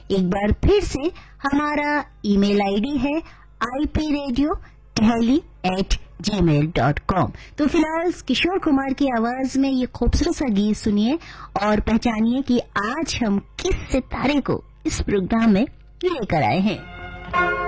एक बार फिर से हमारा ईमेल आईडी है ipradio@gmail.com। तो फिलहाल किशोर कुमार की आवाज में ये खूबसूरत सा गीत सुनिए और पहचानिए कि आज हम किस सितारे को इस प्रोग्राम में लेकर आए हैं।